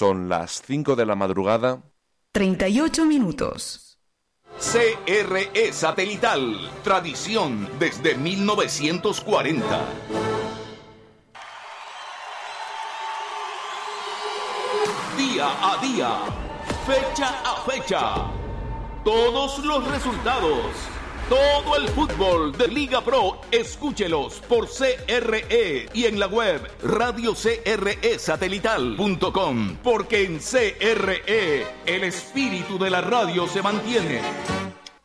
Son las 5 de la madrugada. 38 minutos. CRE Satelital, tradición desde 1940. Día a día, fecha a fecha, todos los resultados, todo el fútbol de Liga Pro, escúchelos por CRE y en la web radiocresatelital.com, porque en CRE el espíritu de la radio se mantiene.